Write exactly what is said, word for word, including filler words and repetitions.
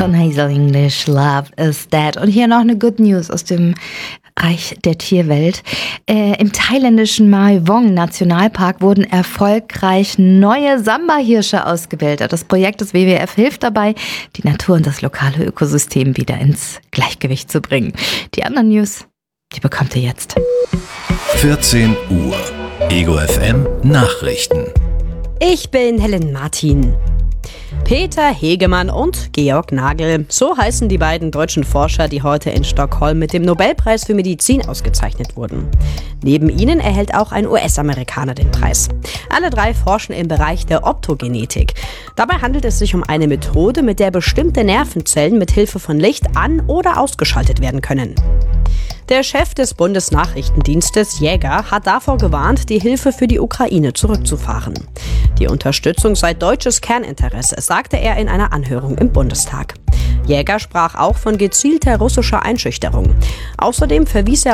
von Hazel English, Love is Dead. Und hier noch eine Good News aus dem Reich der Tierwelt. Äh, Im thailändischen Mae Wong Nationalpark wurden erfolgreich neue Samba-Hirsche ausgebildet. Das Projekt des W W F hilft dabei, die Natur und das lokale Ökosystem wieder ins Gleichgewicht zu bringen. Die anderen News, die bekommt ihr jetzt. vierzehn Uhr. Ego F M Nachrichten. Ich bin Helen Martin. Peter Hegemann und Georg Nagel, so heißen die beiden deutschen Forscher, die heute in Stockholm mit dem Nobelpreis für Medizin ausgezeichnet wurden. Neben ihnen erhält auch ein U S-Amerikaner den Preis. Alle drei forschen im Bereich der Optogenetik. Dabei handelt es sich um eine Methode, mit der bestimmte Nervenzellen mit Hilfe von Licht an- oder ausgeschaltet werden können. Der Chef des Bundesnachrichtendienstes, Jäger, hat davor gewarnt, die Hilfe für die Ukraine zurückzufahren. Die Unterstützung sei deutsches Kerninteresse, sagte er in einer Anhörung im Bundestag. Jäger sprach auch von gezielter russischer Einschüchterung. Außerdem verwies er